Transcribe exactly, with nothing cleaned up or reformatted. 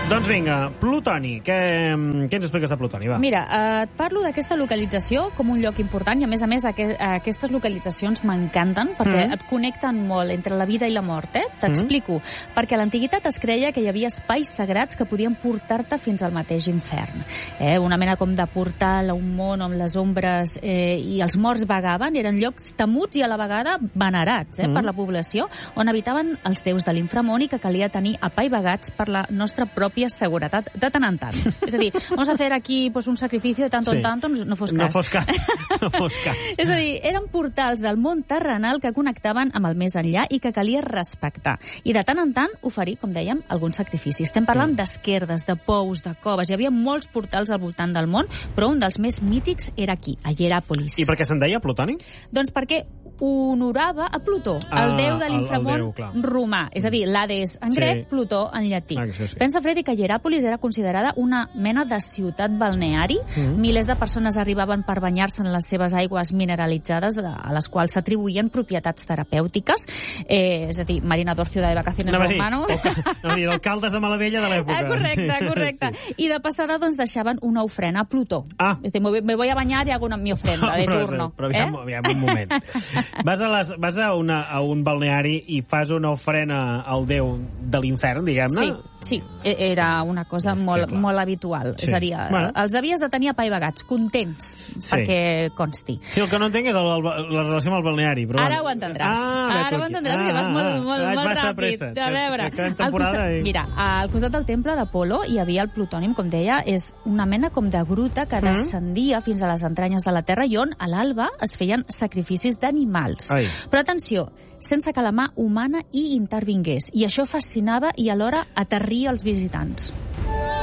Doncs vinga, Plutoni. Què, què ens expliques de Plutoni? Va. Mira, eh, et parlo d'aquesta localització com un lloc important i, a més a més, aqu aquestes localitzacions m'encanten perquè mm. et connecten molt entre la vida i la mort. Eh? T'explico. Mm. Perquè a l'antiguitat es creia que hi havia espais sagrats que podien portar-te fins al mateix infern. Eh? Una mena com de portal a un món on les ombres eh, i els morts vagaven. Eren llocs temuts i a la vegada venerats eh, mm. per la població, on habitaven els déus de l'inframón i que calia tenir apaivagats per la nostra pròpia seguretat de tant en tant. És a dir, vamos a hacer aquí pues, un sacrificio de tanto sí. en tanto, no fos cas. No fos cas. No fos cas. És a dir, eren portals del món terrenal que connectaven amb el més enllà i que calia respectar. I de tant en tant oferir, com dèiem, alguns sacrificis. Estem parlant sí. d'esquerdes, de pous, de coves. Hi havia molts portals al voltant del món, però un dels més mítics era aquí, a Hieràpolis. I per què se'n deia Plutoni? Doncs perquè honorava a Plutó, ah, el déu de l'inframón romà. És a dir, l'Hades en sí. grec, Plutó en llatí. Ah, sí. Pensa, Freddy, que Hieràpolis era considerada una mena de ciutat balneari. Mm. Milers de persones arribaven per banyar-se en les seves aigües mineralitzades, a les quals s'atribuïen propietats terapèutiques. Eh, és a dir, Marina d'Or, ciutat de vacaciones no romano. No, dir, alcaldes de Malavella de l'època. Ah, correcte, correcte. Sí. I de passada, doncs, deixaven una ofrena a Plutó. Ah. És a dir, me voy a bañar y hago una mi ofrenda de turno. Però, però aviam, eh? aviam, un moment. Vas, a, les, vas a, una, a un balneari i fas una ofrena al déu de l'infern, diguem-ne? Sí, sí. Era una cosa molt, sí, molt habitual. Sí. És a dir, bueno. els havies de tenir apaivagats, contents, sí. perquè consti. Sí, el que no entenc és el, el, la relació amb el balneari. Però Ara ho entendràs. Ah, Ara ho entendràs, ah, que vas molt, molt, ah, molt ràpid. A veure, que, que costat, i... mira, al costat del temple d'Apolo hi havia el plutònim, com deia, és una mena com de gruta que mm. descendia fins a les entranyes de la Terra i on, a l'alba, es feien sacrificis d'animals. Però atenció, sense que la mà humana hi intervingués. I això fascinava i alhora aterria els visitants.